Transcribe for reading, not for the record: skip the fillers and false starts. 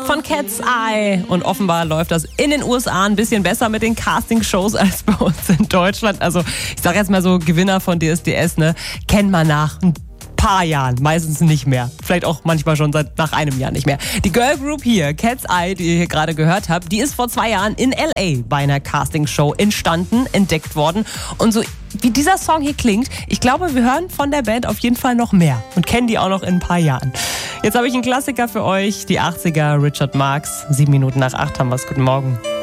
von Cat's Eye. Und offenbar läuft das in den USA ein bisschen besser mit den Castingshows als bei uns in Deutschland. Also ich sage jetzt mal so, Gewinner von DSDS, ne, kennt man nach ein paar Jahren, meistens nicht mehr. Vielleicht auch manchmal schon nach einem Jahr nicht mehr. Die Girl Group hier, Cat's Eye, die ihr hier gerade gehört habt, die ist vor 2 Jahren in L.A. bei einer Castingshow entstanden, entdeckt worden. Und so wie dieser Song hier klingt, ich glaube, wir hören von der Band auf jeden Fall noch mehr und kennen die auch noch in ein paar Jahren. Jetzt habe ich einen Klassiker für euch, die 80er, Richard Marx. 7 Minuten nach 8 haben wir es. Guten Morgen.